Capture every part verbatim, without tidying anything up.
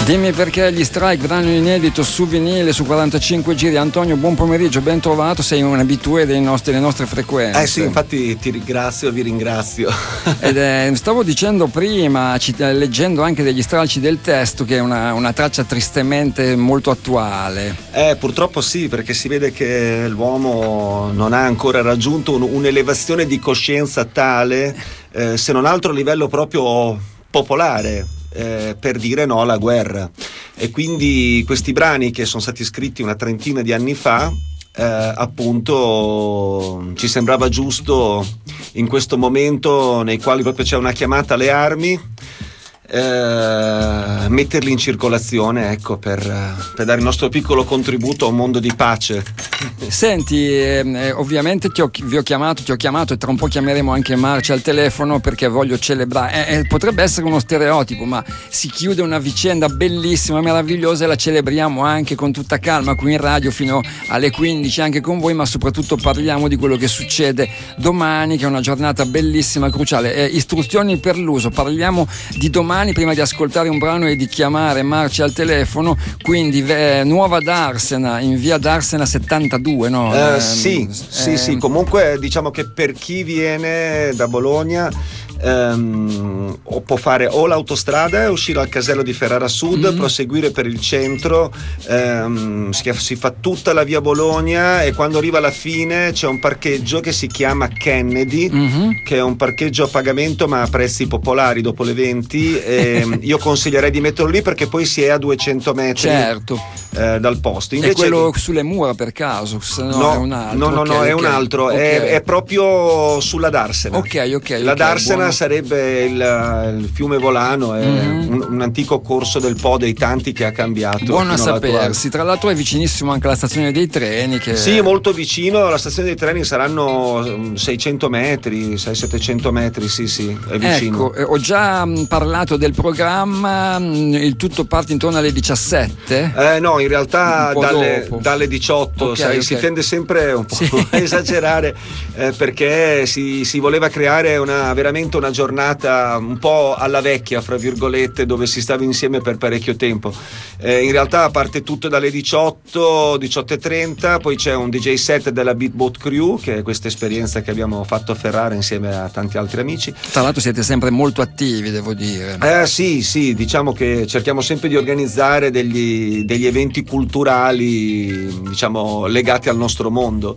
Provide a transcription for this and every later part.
Dimmi perché gli Strike, brano inedito su vinile su quarantacinque giri. Antonio, buon pomeriggio, ben trovato, sei un abitué dei nostri, delle nostre frequenze. Eh sì, infatti ti ringrazio, vi ringrazio. Ed è, stavo dicendo prima, leggendo anche degli stralci del testo, che è una, una traccia tristemente molto attuale. Eh, purtroppo sì, perché si vede che l'uomo non ha ancora raggiunto un, un'elevazione di coscienza tale, eh, se non altro a livello proprio popolare, Eh, per dire no alla guerra. E quindi questi brani, che sono stati scritti una trentina di anni fa, eh, appunto ci sembrava giusto in questo momento nei quali proprio c'è una chiamata alle armi, eh, metterli in circolazione, ecco, per, per dare il nostro piccolo contributo a un mondo di pace. Senti, eh, ovviamente ti ho, vi ho chiamato, ti ho chiamato e tra un po' chiameremo anche Marcia al telefono, perché voglio celebrare, eh, eh, potrebbe essere uno stereotipo, ma si chiude una vicenda bellissima, meravigliosa, e la celebriamo anche con tutta calma qui in radio fino alle quindici anche con voi, ma soprattutto parliamo di quello che succede domani, che è una giornata bellissima, cruciale. Eh, istruzioni per l'uso, parliamo di domani prima di ascoltare un brano e di chiamare Marcia al telefono. Quindi eh, Nuova Darsena, in via Darsena settantadue, no? Eh, eh, sì, eh, sì, sì, comunque diciamo che per chi viene da Bologna ehm, o può fare o l'autostrada e uscire al casello di Ferrara Sud, mm-hmm. proseguire per il centro, ehm, si, si fa tutta la via Bologna e quando arriva alla fine c'è un parcheggio che si chiama Kennedy, mm-hmm. che è un parcheggio a pagamento ma a prezzi popolari dopo le venti. E io consiglierei di metterlo lì perché poi si è a duecento metri, certo. eh, dal posto. Invece, è quello sulle mura per caso? Se no, no, è un altro. No, no, okay, no, è okay. un altro, okay. È, è proprio sulla Darsena. Ok, ok. La okay, Darsena buono. sarebbe il, il fiume Volano, è mm-hmm. un, un antico corso del Po dei tanti che ha cambiato. Buono a sapersi. Tra l'altro è vicinissimo anche alla stazione dei treni. Che... Sì, molto vicino. La stazione dei treni saranno seicento metri, seicento settecento metri, sì, sì, è vicino. Ecco, ho già parlato del programma, il tutto parte intorno alle diciassette? Eh, no, in realtà dalle, dalle diciotto, okay, sai, okay. si tende sempre un po' sì. a esagerare, eh, perché si, si voleva creare una, veramente una giornata un po' alla vecchia, fra virgolette, dove si stava insieme per parecchio tempo. Eh, in realtà parte tutto dalle diciotto, diciotto e trenta, poi c'è un D J set della Beatboat Crew, che è questa esperienza che abbiamo fatto a Ferrara insieme a tanti altri amici. Tra l'altro siete sempre molto attivi, devo dire. Eh sì, sì, diciamo che cerchiamo sempre di organizzare degli, degli eventi culturali, diciamo, legati al nostro mondo.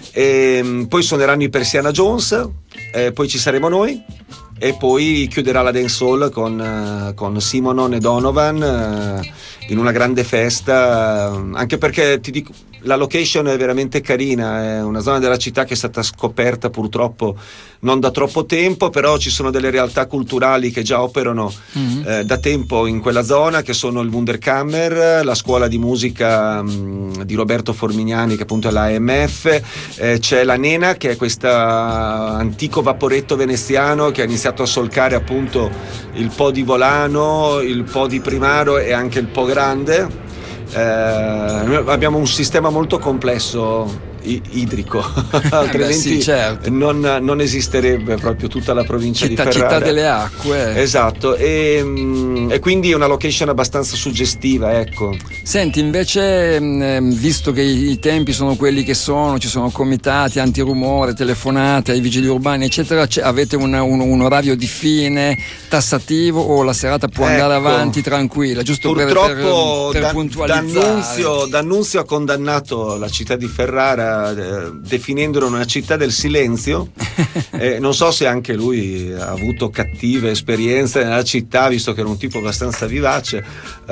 E poi suoneranno i Persiana Jones, eh, poi ci saremo noi e poi chiuderà la dancehall con, con Simonon e Donovan eh, in una grande festa, anche perché ti dico, la location è veramente carina, è una zona della città che è stata scoperta purtroppo non da troppo tempo, però ci sono delle realtà culturali che già operano mm-hmm. eh, da tempo in quella zona, che sono il Wunderkammer, la scuola di musica mh, di Roberto Formignani, che appunto è la A M F, eh, c'è la Nena, che è questo antico vaporetto veneziano che ha iniziato a solcare appunto il Po di Volano, il Po di Primaro e anche il Po Grande. Eh, abbiamo un sistema molto complesso idrico, altrimenti eh beh, sì, certo. non, non esisterebbe proprio tutta la provincia città, di Ferrara. Città delle acque. Esatto, e, e quindi è una location abbastanza suggestiva, ecco. Senti, invece, visto che i tempi sono quelli che sono, ci sono comitati antirumore, telefonate ai vigili urbani, eccetera, avete un, un, un orario di fine tassativo o la serata può ecco, andare avanti tranquilla, giusto purtroppo per, per, per da, puntualizzare? D'Annunzio, D'Annunzio ha condannato la città di Ferrara eh, definendola una città del silenzio. eh, non so se anche lui ha avuto cattive esperienze nella città, visto che era un tipo abbastanza vivace,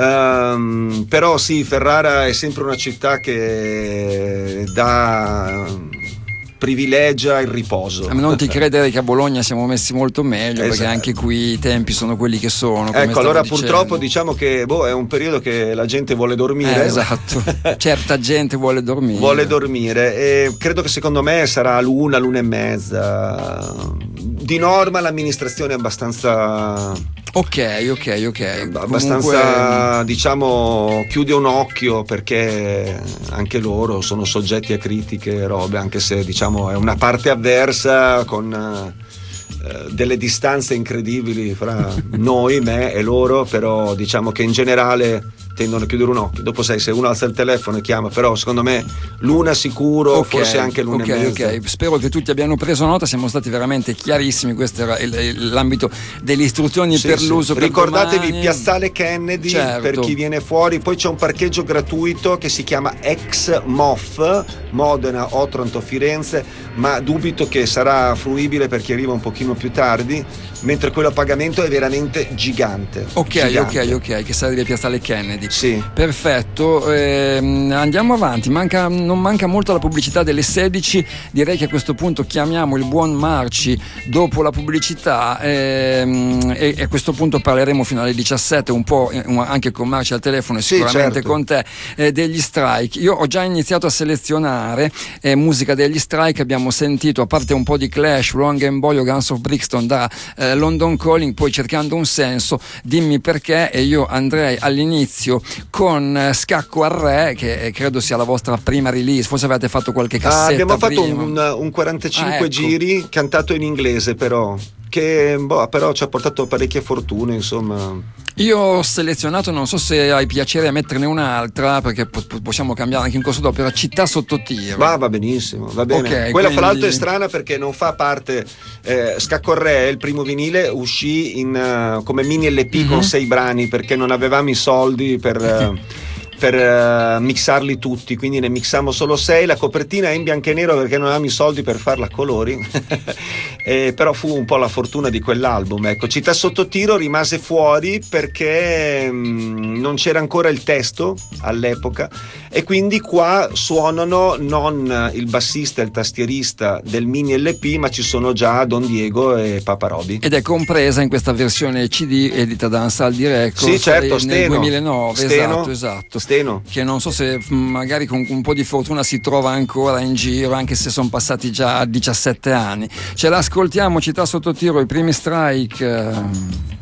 um, però sì, Ferrara è sempre una città che dà privilegia il riposo. Ma non ti credere che a Bologna siamo messi molto meglio, esatto. perché anche qui i tempi sono quelli che sono. Ecco, allora dicendo. Purtroppo diciamo che boh, è un periodo che la gente vuole dormire. Eh, esatto, certa gente vuole dormire. Vuole dormire e credo che secondo me sarà l'una, l'una e mezza. Di norma l'amministrazione è abbastanza... Ok, ok, ok. Abbastanza, comunque... diciamo, chiude un occhio, perché anche loro sono soggetti a critiche e robe, anche se diciamo è una parte avversa con eh, delle distanze incredibili fra noi, me e loro, però diciamo che in generale tendono a chiudere un occhio. Dopo sai, se uno alza il telefono e chiama, però secondo me l'una sicuro, okay, forse anche l'una okay, e mezza. Ok, spero che tutti abbiano preso nota, siamo stati veramente chiarissimi, questo era il, il, l'ambito delle istruzioni sì, per sì. l'uso. Ricordatevi per Piazzale Kennedy, certo, per chi viene fuori, poi c'è un parcheggio gratuito che si chiama ex M O F, Modena, Otranto, Firenze, ma dubito che sarà fruibile per chi arriva un pochino più tardi, mentre quello a pagamento è veramente gigante. Ok, gigante. ok, ok, che sarebbe Piazzale Kennedy. Sì. Perfetto, ehm, andiamo avanti, manca, non manca molto la pubblicità delle sedici, direi che a questo punto chiamiamo il buon Marci dopo la pubblicità ehm, e, e a questo punto parleremo fino alle diciassette un po' anche con Marci al telefono e sicuramente sì, certo, con te eh, degli Strike. Io ho già iniziato a selezionare eh, musica degli Strike, abbiamo sentito a parte un po' di Clash, Wrong and Boy o Guns of Brixton da eh, London Calling, poi cercando un senso dimmi perché, e io andrei all'inizio con Scacco al Re, che credo sia la vostra prima release, forse avete fatto qualche cassetta. Ah, abbiamo prima. fatto un, un quarantacinque ah, ecco. giri cantato in inglese, però che boh, però ci ha portato parecchie fortune, insomma. Io ho selezionato, non so se hai piacere a metterne un'altra, perché po- possiamo cambiare anche in corso d'opera, Città sotto tiro. Va, va benissimo, va bene. Okay, quella quindi... fra l'altro è strana perché non fa parte eh, Scacco al Re, il primo vinile uscì in, uh, come mini L P mm-hmm. con sei brani, perché non avevamo i soldi per uh, per uh, mixarli tutti, quindi ne mixammo solo sei. La copertina è in bianco e nero perché non avevamo i soldi per farla a colori eh, però fu un po' la fortuna di quell'album. Ecco, Città sotto tiro rimase fuori perché mh, non c'era ancora il testo all'epoca, e quindi qua suonano non il bassista e il tastierista del mini L P, ma ci sono già Don Diego e Papa Roby, ed è compresa in questa versione C D edita da Ansaldi Records. Sì, certo, nel Steno, duemilanove. Steno, esatto, esatto. Steno. Che non so se magari con un po' di fortuna si trova ancora in giro, anche se sono passati già diciassette anni. Ce l'ascoltiamo, Città sotto tiro, i primi Strike.